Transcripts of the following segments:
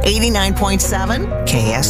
89.7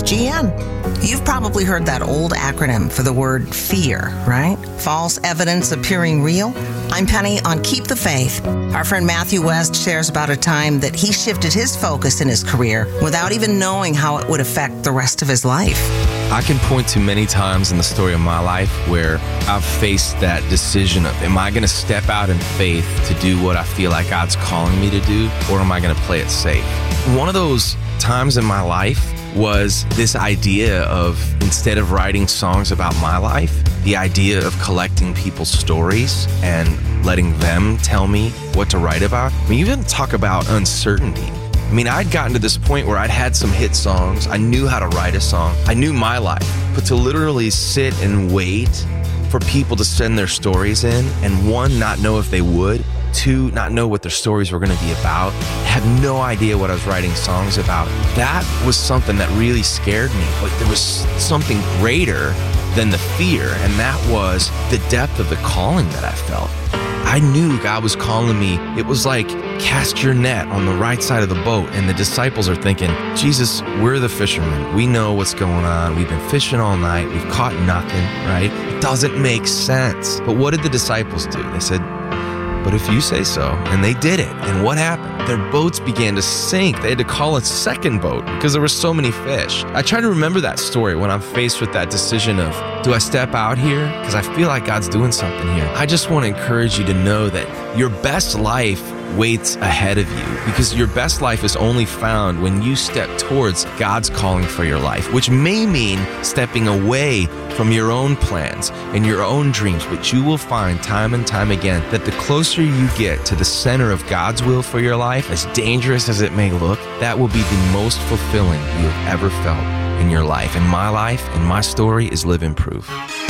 KSGN. You've probably heard that old acronym for the word fear, right? False evidence appearing real. I'm Penny on Keep the Faith. Our friend Matthew West shares about a time that he shifted his focus in his career without even knowing how it would affect the rest of his life. I can point to many times in the story of my life where I've faced that decision of, am I going to step out in faith to do what I feel like God's calling me to do, or am I going to play it safe? One of those times in my life was this idea of, instead of writing songs about my life, the idea of collecting people's stories and letting them tell me what to write about. I mean, you didn't talk about uncertainty. I mean, I'd gotten to this point where I'd had some hit songs. I knew how to write a song. I knew my life. But to literally sit and wait for people to send their stories in, and one, not know if they would, two, not know what their stories were going to be about, have no idea what I was writing songs about, that was something that really scared me. But there was something greater than the fear, and that was the depth of the calling that I felt. I knew God was calling me. It was like, cast your net on the right side of the boat. And the disciples are thinking, Jesus, we're the fishermen. We know what's going on. We've been fishing all night. We've caught nothing, right? It doesn't make sense. But what did the disciples do? They said, but if you say so. And they did it. And what happened? Their boats began to sink. They had to call a second boat because there were so many fish. I try to remember that story when I'm faced with that decision of, do I step out here? Because I feel like God's doing something here. I just want to encourage you to know that your best life waits ahead of you, because your best life is only found when you step towards God's calling for your life, which may mean stepping away from your own plans and your own dreams. But you will find time and time again that the closer you get to the center of God's will for your life, as dangerous as it may look, that will be the most fulfilling you have ever felt in your life. And my life and my story is living proof.